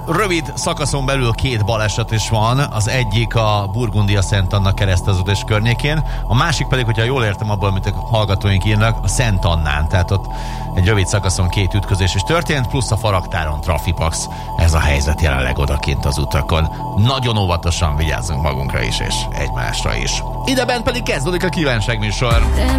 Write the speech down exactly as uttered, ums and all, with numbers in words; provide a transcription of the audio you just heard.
rövid szakaszon belül két baleset is van, az egyik a Burgundia Szent Anna kereszteződés környékén, a másik pedig, hogyha jól értem abból, amit a hallgatóink írnak, a Szent Annán, tehát ott egy rövid szakaszon két ütközés is történt, plusz a Faragtáron trafipax. Ez a helyzet jelenleg odakint az utakon. Nagyon óvatosan vigyázzunk magunkra is, és egymásra is. Idebent pedig kezdődik a kívánságműsor.